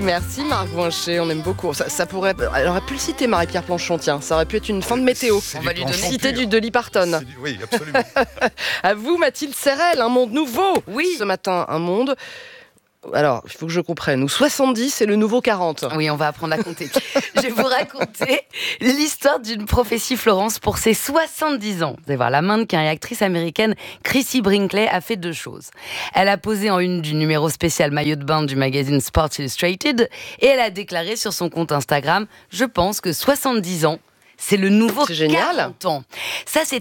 Merci Marc Voincher, on aime beaucoup. Ça pourrait, elle aurait pu le citer Marie-Pierre Planchon, tiens, ça aurait pu être une fin de météo. C'est On du va lui donner Planchon citer pur. du Dolly Parton. Oui, absolument. À vous Mathilde Serrel, un monde nouveau. Oui. Ce matin, un monde... Alors, il faut que je comprenne, où 70 c'est le nouveau 40. Oui, on va apprendre à compter. Je vais vous raconter l'histoire d'une prophétie, Florence, pour ses 70 ans. Vous allez voir, la mannequin et actrice américaine Chrissy Brinkley a fait 2 choses. Elle a posé en une du numéro spécial maillot de bain du magazine Sports Illustrated et elle a déclaré sur son compte Instagram « Je pense que 70 ans, c'est le nouveau C'est génial. 40 ans. » Ça, c'est